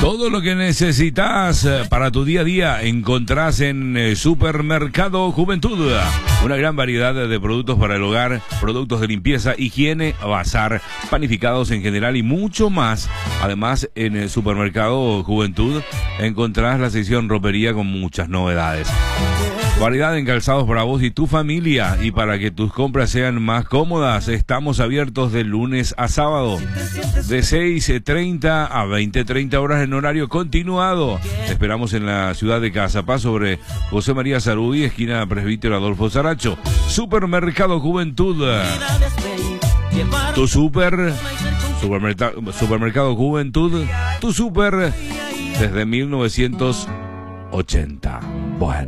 Todo lo que necesitas para tu día a día encontrás en Supermercado Juventud. Una gran variedad de productos para el hogar, productos de limpieza, higiene, bazar, panificados en general y mucho más. Además, en el Supermercado Juventud encontrás la sección ropería con muchas novedades. Variedad en calzados para vos y tu familia, y para que tus compras sean más cómodas, estamos abiertos de lunes a sábado, de 6:30 a 20:30 horas en horario continuado. Te esperamos en la ciudad de Cazapá, sobre José María Sarudí, esquina Presbítero Adolfo Saracho. Supermercado Juventud. Tu Supermercado Juventud, tu super desde 1980. Bueno.